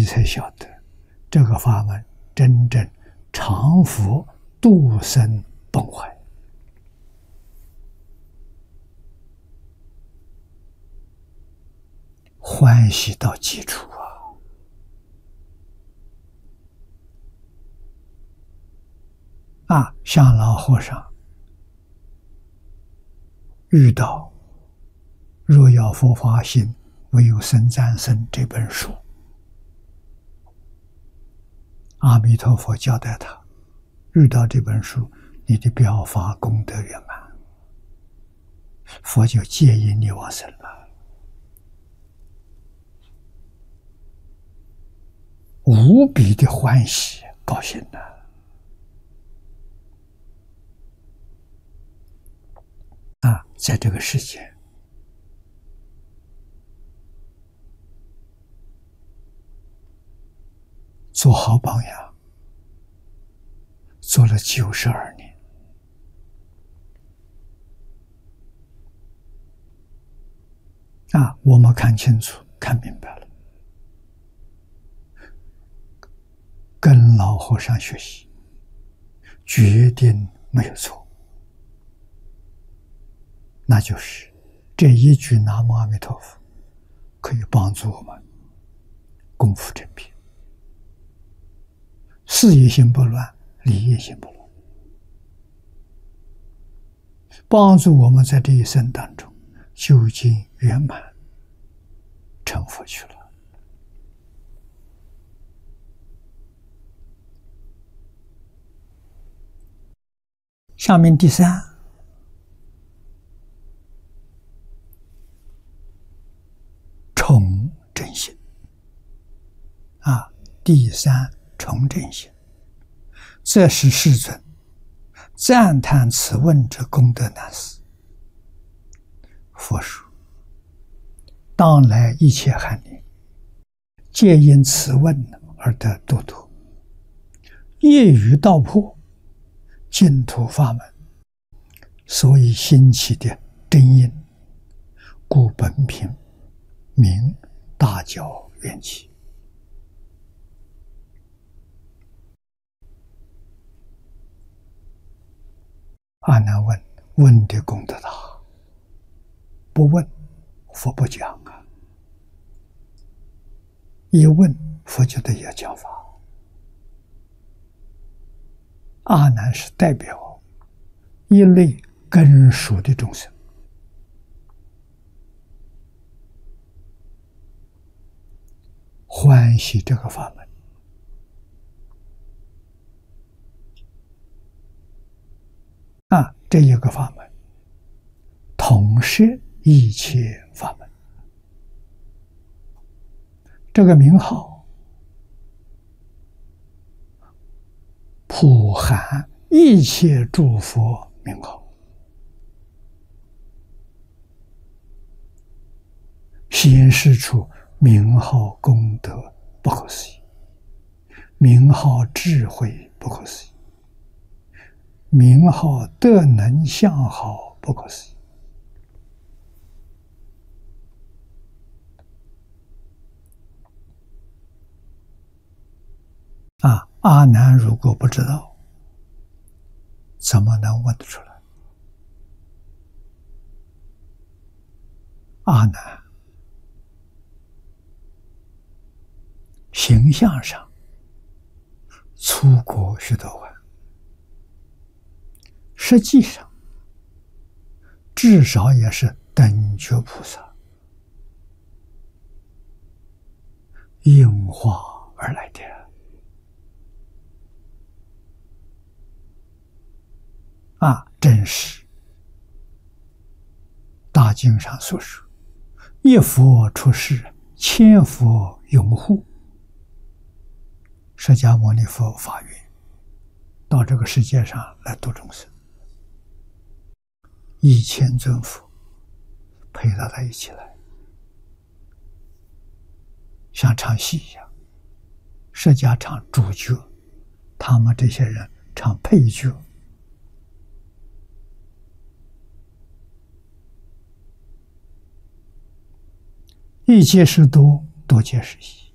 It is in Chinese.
才晓得这个法门真正常福度生崩坏。欢喜到基础像老和尚遇到若要佛法行，唯有僧赞僧这本书，阿弥陀佛交代他，遇到这本书，你的表法功德圆满，佛就接引你往生了。无比的欢喜高兴在这个世界做好榜样，做了92年。我们看清楚，看明白了，跟老和尚学习，决定没有错。那就是这一句南无阿弥陀佛，可以帮助我们功夫正品，事业心不乱，理业心不乱，帮助我们在这一生当中究竟圆满成佛去了。下面第三，重正心第三重正心，这是世尊赞叹此问之功德难思。佛说：当来一切寒灵，皆因此问而得度脱，业余道破，净土法门，所以兴起的真因，故本品名大教缘起。阿难问：问的功德大，不问佛不讲一问佛就得要讲法。阿难是代表一类根属的众生，欢喜这个法门，这一个法门统摄一切法门，这个名号普含一切诸佛名号，显示出名号功德不可思议，名号智慧不可思议，名号德能相好不可思议。阿难如果不知道，怎么能问得出来？阿难形象上粗过许多万，实际上至少也是等觉菩萨应化而来的。正是大经上所说，一佛出世，千佛拥护。释迦牟尼佛发愿到这个世界上来度众生，1000尊佛陪到他一起来，像唱戏一样，释迦唱主角，他们这些人唱配角。一皆是多，多皆是一。